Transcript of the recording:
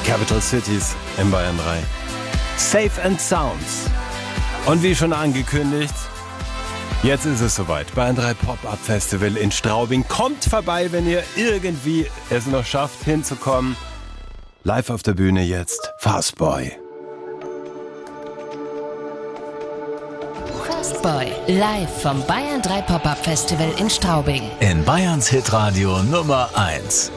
Capital Cities in Bayern 3. Safe and Sounds. Und wie schon angekündigt, jetzt ist es soweit. Bayern 3 Pop-Up Festival in Straubing. Kommt vorbei, wenn ihr irgendwie es noch schafft, hinzukommen. Live auf der Bühne jetzt Fastboy. Fastboy, live vom Bayern 3 Pop-Up Festival in Straubing. In Bayerns Hitradio Nummer 1.